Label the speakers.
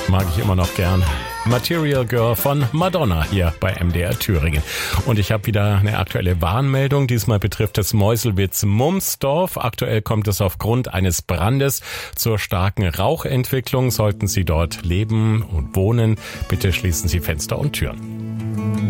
Speaker 1: Mag ich immer noch gern. Material Girl von Madonna hier bei MDR Thüringen. Und ich habe wieder eine aktuelle Warnmeldung. Diesmal betrifft es Meuselwitz-Mumsdorf. Aktuell kommt es aufgrund eines Brandes zur starken Rauchentwicklung. Sollten Sie dort leben und wohnen, bitte schließen Sie Fenster und Türen.